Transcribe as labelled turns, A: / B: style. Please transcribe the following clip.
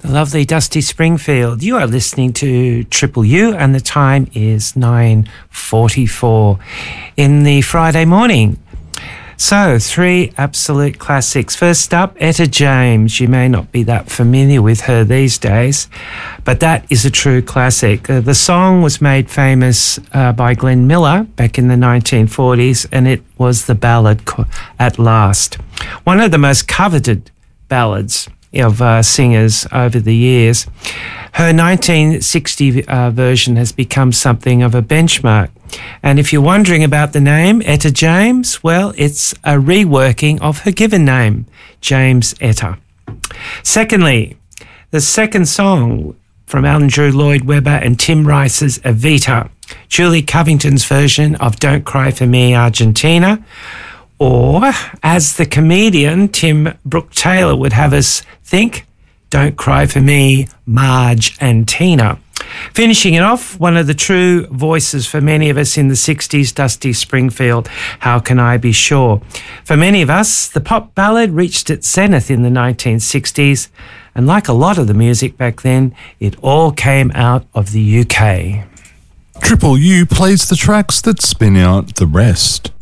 A: Lovely Dusty Springfield. You are listening to Triple U and the time is 9:44 in the Friday morning. So, 3 absolute classics. First up, Etta James. You may not be that familiar with her these days, but that is a true classic. The song was made famous by Glenn Miller back in the 1940s, and it was the ballad At Last. One of the most coveted ballads of singers over the years. Her 1960 version has become something of a benchmark. And if you're wondering about the name, Etta James, well, it's a reworking of her given name, James Etta. Secondly, the second song from Andrew Lloyd Webber and Tim Rice's Evita, Julie Covington's version of Don't Cry For Me, Argentina, or, as the comedian Tim Brooke Taylor would have us think, Don't Cry For Me, Marge and Tina. Finishing it off, one of the true voices for many of us in the 60s, Dusty Springfield, How Can I Be Sure? For many of us, the pop ballad reached its zenith in the 1960s, and like a lot of the music back then, it all came out of the UK.
B: Triple U plays the tracks that spin out the rest.